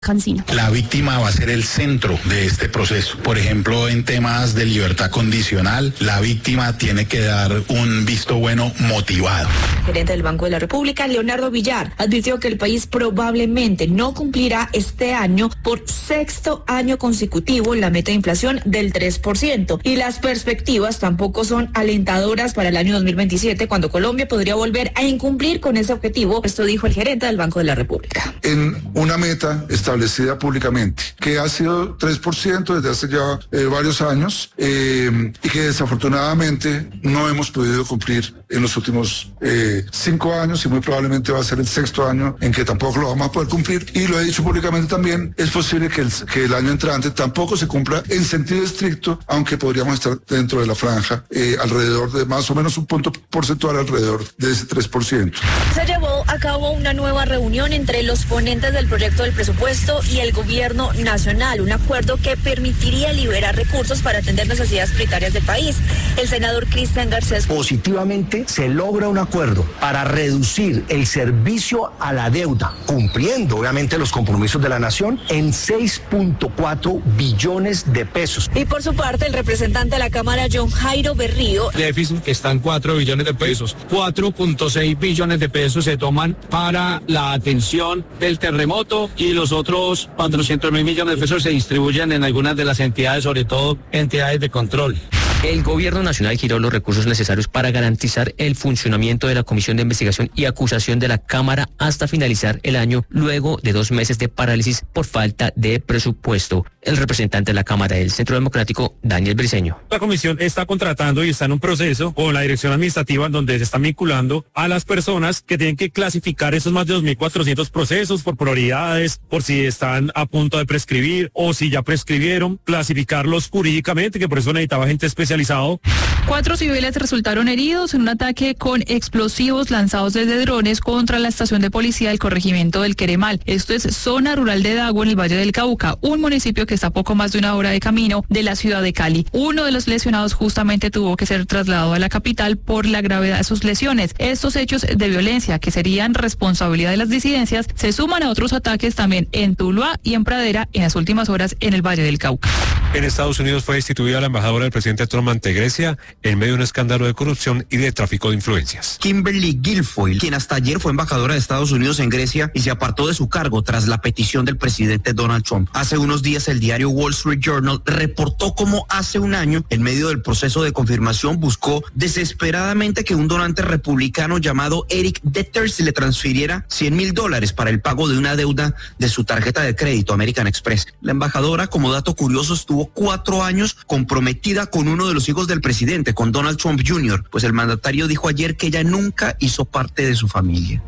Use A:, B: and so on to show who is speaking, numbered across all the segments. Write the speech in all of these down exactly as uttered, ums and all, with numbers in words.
A: Cancino.
B: La víctima va a ser el centro de este proceso. Por ejemplo, en temas de libertad condicional, la víctima tiene que dar un visto bueno motivado.
C: El gerente del Banco de la República, Leonardo Villar, advirtió que el país probablemente no cumplirá este año por sexto año consecutivo la meta de inflación del tres por ciento. Y las perspectivas tampoco son alentadoras para el año dos mil veintisiete, cuando Colombia podría volver a incumplir con ese objetivo. Esto dijo el gerente del Banco de la República.
D: En una meta establecida públicamente, que ha sido tres por ciento desde hace ya eh, varios años eh, y que desafortunadamente no hemos podido cumplir en los últimos eh, cinco años y muy probablemente va a ser el sexto año en que tampoco lo vamos a poder cumplir. Y lo he dicho públicamente también, es posible que el, que el año entrante tampoco se cumpla en sentido estricto, aunque podríamos estar dentro de la franja, eh, alrededor de más o menos un punto porcentual alrededor de ese tres por ciento.
C: Se llevó a cabo una nueva reunión entre los ponentes del proyecto del presupuesto y el gobierno nacional, un acuerdo que permitiría liberar recursos para atender necesidades prioritarias del país. El senador Cristian Garcés.
E: Positivamente se logra un acuerdo para reducir el servicio a la deuda, cumpliendo obviamente los compromisos de la nación, en seis punto cuatro billones de pesos.
C: Y por su parte, el representante de la Cámara, John Jairo Berrío.
F: Déficit que está en cuatro billones de pesos. cuatro punto seis billones de pesos se toman para la atención del terremoto y los otros cuatrocientos mil millones de pesos se distribuyen en algunas de las entidades, sobre todo entidades de control.
G: El gobierno nacional giró los recursos necesarios para garantizar el funcionamiento de la Comisión de Investigación y Acusación de la Cámara hasta finalizar el año, luego de dos meses de parálisis por falta de presupuesto. El representante de la Cámara del Centro Democrático, Daniel Briceño.
H: La comisión está contratando y está en un proceso con la dirección administrativa donde se están vinculando a las personas que tienen que clasificar esos más de dos mil cuatrocientos procesos por prioridades, por si están a punto de prescribir o si ya prescribieron, clasificarlos jurídicamente, que por eso necesitaba gente especializada.
A: Cuatro civiles resultaron heridos en un ataque con explosivos lanzados desde drones contra la estación de policía del corregimiento del Queremal. Esto es zona rural de Dago, en el Valle del Cauca, un municipio que está a poco más de una hora de camino de la ciudad de Cali. Uno de los lesionados justamente tuvo que ser trasladado a la capital por la gravedad de sus lesiones. Estos hechos de violencia, que serían responsabilidad de las disidencias, se suman a otros ataques también en Tuluá y en Pradera en las últimas horas en el Valle del Cauca.
I: En Estados Unidos fue destituida la embajadora del presidente Trump ante Grecia en medio de un escándalo de corrupción y de tráfico de influencias.
J: Kimberly Guilfoyle, quien hasta ayer fue embajadora de Estados Unidos en Grecia y se apartó de su cargo tras la petición del presidente Donald Trump. Hace unos días el diario Wall Street Journal reportó cómo hace un año, en medio del proceso de confirmación, buscó desesperadamente que un donante republicano llamado Eric Detters le transfiriera cien mil dólares para el pago de una deuda de su tarjeta de crédito American Express. La embajadora, como dato curioso, estuvo cuatro años comprometida con uno de los hijos del presidente, con Donald Trump junior, pues el mandatario dijo ayer que ella nunca hizo parte de su familia.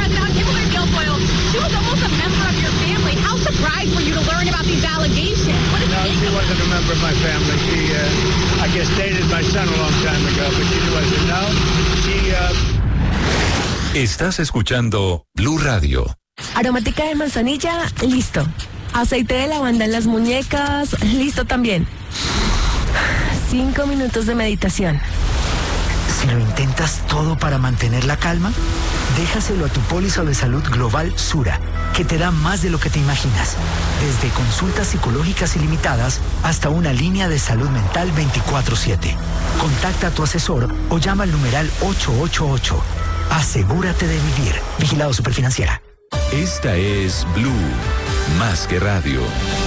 K: Estás escuchando Blue Radio.
L: Aromática de manzanilla, listo. Aceite de lavanda en las muñecas, listo también. Cinco minutos de meditación.
M: Si lo intentas todo para mantener la calma, déjaselo a tu póliza de salud global Sura, que te da más de lo que te imaginas. Desde consultas psicológicas ilimitadas hasta una línea de salud mental veinticuatro siete. Contacta a tu asesor o llama al numeral ocho ocho ocho. Asegúrate de vivir. Vigilado Superfinanciera.
K: Esta es Blue, más que radio.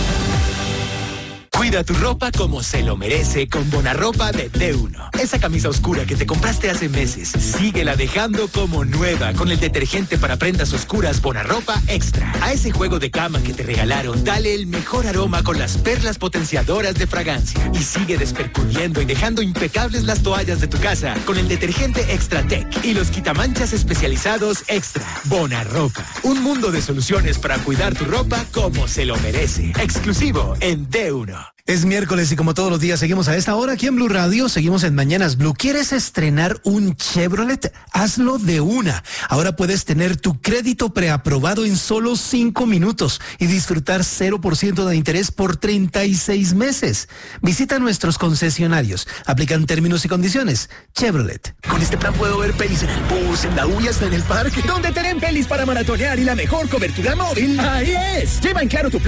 N: Cuida tu ropa como se lo merece con Bonarropa de D uno. Esa camisa oscura que te compraste hace meses, síguela dejando como nueva con el detergente para prendas oscuras Bonarropa Extra. A ese juego de cama que te regalaron, dale el mejor aroma con las perlas potenciadoras de fragancia. Y sigue despercudiendo y dejando impecables las toallas de tu casa con el detergente Extra Tech y los quitamanchas especializados Extra. Bonarropa, un mundo de soluciones para cuidar tu ropa como se lo merece. Exclusivo en D uno.
O: Es miércoles y como todos los días seguimos a esta hora aquí en Blue Radio, seguimos en Mañanas Blue. ¿Quieres estrenar un Chevrolet? Hazlo de una. Ahora puedes tener tu crédito preaprobado en solo cinco minutos y disfrutar cero por ciento de interés por treinta y seis meses. Visita nuestros concesionarios. Aplican términos y condiciones. Chevrolet.
N: Con este plan puedo ver pelis en el bus, en la U y hasta en el parque. ¿Dónde tienen pelis para maratonear y la mejor cobertura móvil? ¡Ahí es! Lleva en Claro tu plan